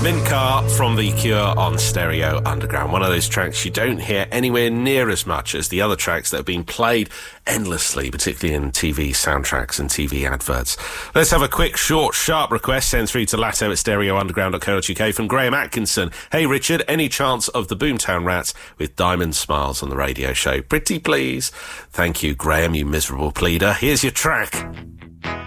Mint Car from The Cure on Stereo Underground. One of those tracks you don't hear anywhere near as much as the other tracks that have been played endlessly, particularly in TV soundtracks and TV adverts. Let's have a quick, short, sharp request sent through to latto at stereounderground.co.uk from Graham Atkinson. Hey, Richard, any chance of the Boomtown Rats with Diamond Smiles on the radio show? Pretty please. Thank you, Graham, you miserable pleader. Here's your track.